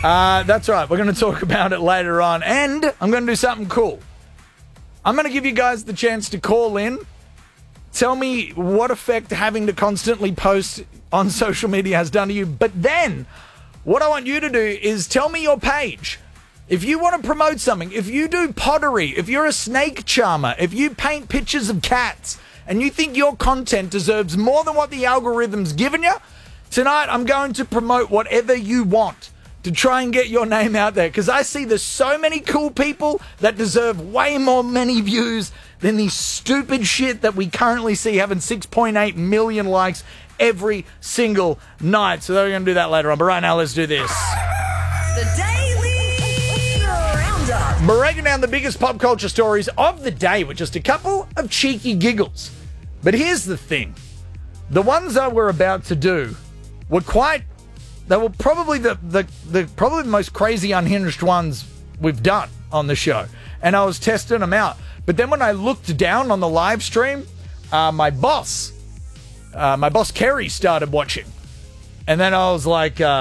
That's right. We're going to talk about it later on. And I'm going to do something cool. I'm going to give you guys the chance to call in. Tell me what effect having to constantly post on social media has done to you. But then, what I want you to do is tell me your page. If you want to promote something, if you do pottery, if you're a snake charmer, if you paint pictures of cats, and you think your content deserves more than what the algorithm's given you, tonight I'm going to promote whatever you want to try and get your name out there. Because I see there's so many cool people that deserve way more many views than the stupid shit that we currently see having 6.8 million likes every single night. So we're going to do that later on. But right now, let's do this. The Daily Roundup. Breaking down the biggest pop culture stories of the day with just a couple of cheeky giggles. But here's the thing. The ones that we're about to do were they were probably the most crazy unhinged ones we've done on the show. And I was testing them out. But then when I looked down on the live stream, my boss Kerry started watching. And then I was like,